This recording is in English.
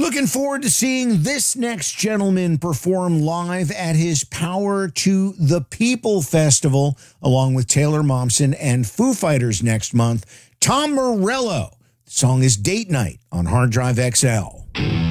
Looking forward to seeing this next gentleman perform live at his Power to the People Festival, along with Taylor Momsen and Foo Fighters next month. Tom Morello. The song is Date Night on Hard Drive XL.